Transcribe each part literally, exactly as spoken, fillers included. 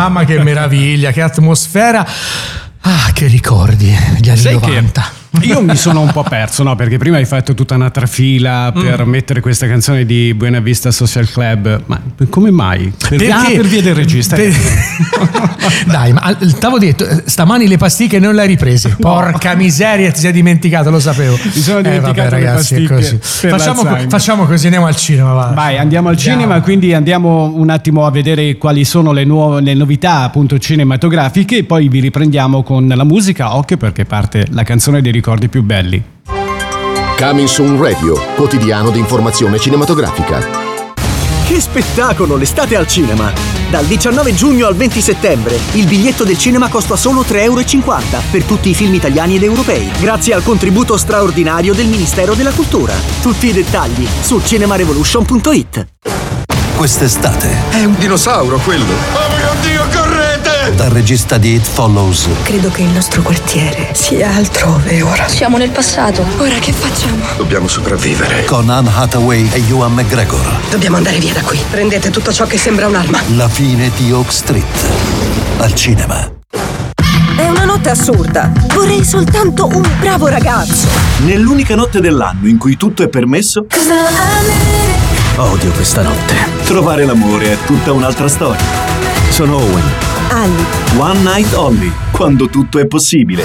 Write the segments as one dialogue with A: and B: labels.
A: mamma che meraviglia, che atmosfera. Ah, che ricordi gli anni
B: Sai
A: novanta.
B: Che io mi sono un po' perso, no? Perché prima hai fatto tutta una trafila per mm. mettere questa canzone di Buena Vista Social Club. Ma come mai? Per,
A: Perché?
B: Ah, per via del regista.
A: Per... Dai, ma t'avevo detto, stamani le pasticche non le hai riprese. Porca miseria, ti sei dimenticato, lo sapevo.
B: Mi sono dimenticato
A: eh, vabbè, ragazzi,
B: le
A: è così.
B: Facciamo,
A: facciamo così, andiamo al cinema. Va.
B: Vai, andiamo al
A: andiamo.
B: cinema, quindi andiamo un attimo a vedere quali sono le nuove le novità appunto cinematografiche e poi vi riprendiamo con la musica, occhio perché parte la canzone dei ricordi più belli.
C: Coming Soon Radio, quotidiano di informazione cinematografica.
D: Che spettacolo l'estate al cinema! Dal diciannove giugno al venti settembre il biglietto del cinema costa solo tre e cinquanta euro per tutti i film italiani ed europei, grazie al contributo straordinario del Ministero della Cultura. Tutti i dettagli su cinemarevolution punto it.
E: Quest'estate
F: è un dinosauro quello. Oh mio Dio, correte!
E: Dal regista di It Follows.
G: Credo che il nostro quartiere sia altrove ora.
H: Siamo nel passato. Ora che facciamo?
F: Dobbiamo sopravvivere.
E: Con Anne Hathaway e Ewan McGregor.
G: Dobbiamo andare via da qui. Prendete tutto ciò che sembra un'arma.
E: La fine di Oak Street. Al cinema.
G: È una notte assurda. Vorrei soltanto un bravo ragazzo.
D: Nell'unica notte dell'anno in cui tutto è permesso. Odio questa notte. Trovare l'amore è tutta un'altra storia. Sono Owen.
G: Ali.
D: One Night Only, quando tutto è possibile.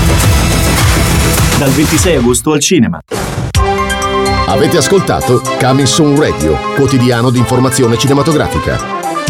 D: Dal ventisei agosto al cinema.
C: Avete ascoltato Coming Soon Radio, quotidiano di informazione cinematografica.